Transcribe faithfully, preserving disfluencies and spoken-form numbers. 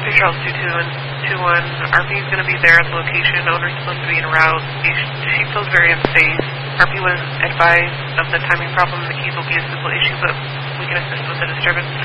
Copy Charles two two and two one. R P is going to be there at the location. Owner's supposed to be en route. She, she feels very unsafe. R P was advised of the timing problem. The keys will be a simple issue, but we can assist with the disturbance.